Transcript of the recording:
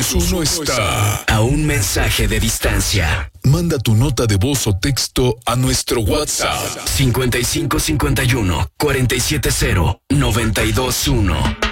921 está a un mensaje de distancia. Manda tu nota de voz o texto a nuestro WhatsApp 5551 470 921.